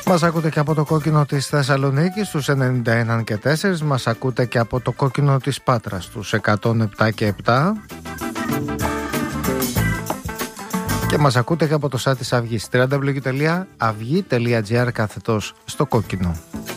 Μας ακούτε και από το κόκκινο της Θεσσαλονίκης στους 91 και 4. Μας ακούτε και από το κόκκινο της Πάτρας στους 107 και 7. Και μας ακούτε και από το site της Αυγής, www.avgi.gr/στο κόκκινο.